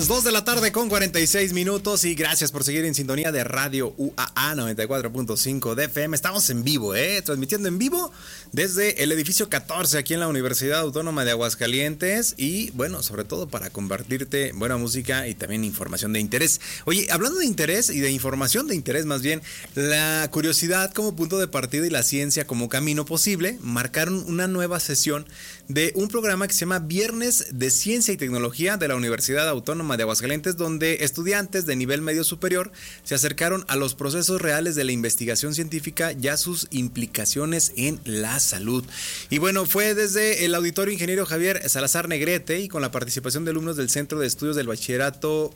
2 de la tarde con 46 minutos y gracias por seguir en sintonía de Radio UAA 94.5 de FM. Estamos en vivo, transmitiendo en vivo desde el edificio 14 aquí en la Universidad Autónoma de Aguascalientes y bueno, sobre todo para compartirte buena música y también información de interés. Oye, hablando de interés y de información de interés más bien, la curiosidad como punto de partida y la ciencia como camino posible marcaron una nueva sesión de un programa que se llama Viernes de Ciencia y Tecnología de la Universidad Autónoma de Aguascalientes, donde estudiantes de nivel medio superior se acercaron a los procesos reales de la investigación científica y a sus implicaciones en la salud. Y bueno, fue desde el Auditorio Ingeniero Javier Salazar Negrete y con la participación de alumnos del Centro de Estudios del Bachillerato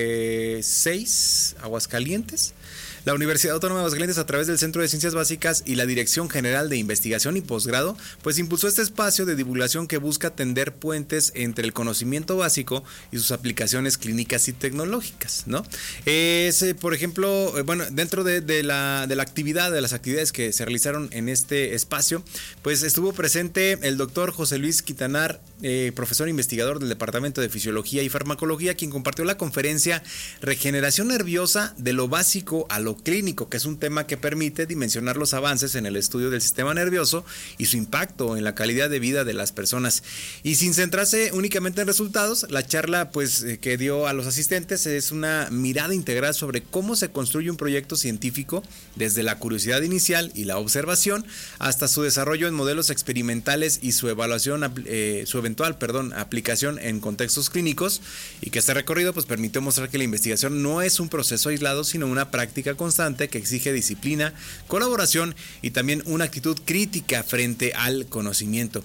6 Aguascalientes. La Universidad Autónoma de Aguascalientes, a través del Centro de Ciencias Básicas y la Dirección General de Investigación y Posgrado, pues impulsó este espacio de divulgación que busca tender puentes entre el conocimiento básico y sus aplicaciones clínicas y tecnológicas, ¿no? Por ejemplo, bueno, dentro de la actividad, de las actividades que se realizaron en este espacio, pues estuvo presente el doctor José Luis Quintanar, profesor investigador del Departamento de Fisiología y Farmacología, quien compartió la conferencia Regeneración Nerviosa de lo básico a lo clínico, que es un tema que permite dimensionar los avances en el estudio del sistema nervioso y su impacto en la calidad de vida de las personas. Y sin centrarse únicamente en resultados, la charla pues que dio a los asistentes es una mirada integral sobre cómo se construye un proyecto científico desde la curiosidad inicial y la observación hasta su desarrollo en modelos experimentales y su evaluación, su eventual aplicación en contextos clínicos, y que este recorrido pues permitió mostrar que la investigación no es un proceso aislado, sino una práctica constante que exige disciplina, colaboración y también una actitud crítica frente al conocimiento.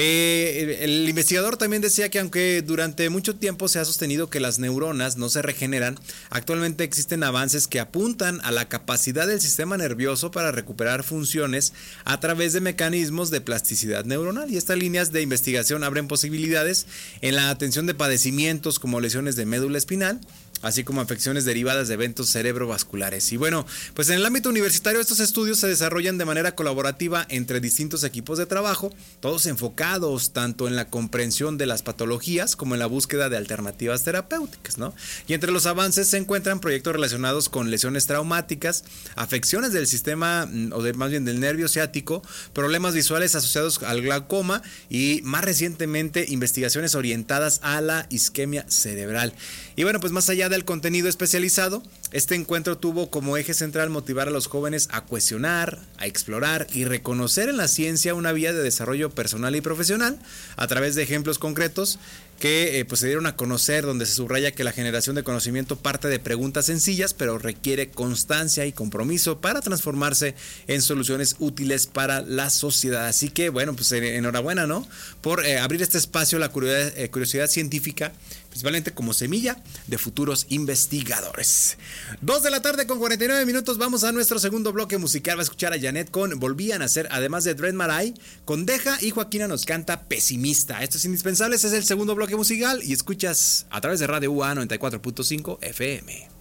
El investigador también decía que aunque durante mucho tiempo se ha sostenido que las neuronas no se regeneran, actualmente existen avances que apuntan a la capacidad del sistema nervioso para recuperar funciones a través de mecanismos de plasticidad neuronal, y estas líneas de investigación abren posibilidades en la atención de padecimientos como lesiones de médula espinal, así como afecciones derivadas de eventos cerebrovasculares. Y bueno, pues en el ámbito universitario estos estudios se desarrollan de manera colaborativa entre distintos equipos de trabajo, todos enfocados tanto en la comprensión de las patologías como en la búsqueda de alternativas terapéuticas, ¿no? Y entre los avances se encuentran proyectos relacionados con lesiones traumáticas, afecciones del sistema, más bien del nervio ciático, problemas visuales asociados al glaucoma y más recientemente investigaciones orientadas a la isquemia cerebral. Y bueno, pues más allá del contenido especializado, este encuentro tuvo como eje central motivar a los jóvenes a cuestionar, a explorar y reconocer en la ciencia una vía de desarrollo personal y profesional a través de ejemplos concretos que pues se dieron a conocer, donde se subraya que la generación de conocimiento parte de preguntas sencillas, pero requiere constancia y compromiso para transformarse en soluciones útiles para la sociedad. Así que bueno, pues enhorabuena, ¿no? Por abrir este espacio a la curiosidad científica, principalmente como semilla de futuros investigadores. 2 de la tarde con 49 minutos, vamos a nuestro segundo bloque musical. Va a escuchar a Janet con Volví a Nacer, además de Dred Maray con Deja, y Joaquina nos canta Pesimista. Esto es Indispensables, es el segundo bloque musical y escuchas a través de Radio UA 94.5 FM.